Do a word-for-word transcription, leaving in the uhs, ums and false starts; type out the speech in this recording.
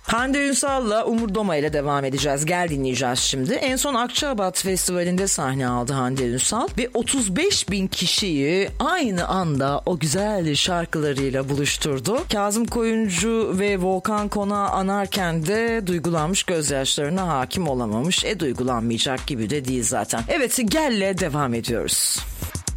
Hande Ünsal'la Umur Doma ile devam edeceğiz. Gel dinleyeceğiz şimdi. En son Akçaabat Festivali'nde sahne aldı Hande Ünsal ve otuz beş bin kişiyi aynı anda o güzel şarkılarıyla buluşturdu. Kazım Koyuncu ve Volkan Konak'ı anarken de duygulanmış, gözyaşlarına hakim olamamış. E duygulanmayacak gibi de değil zaten. Evet, Gel'le devam ediyoruz.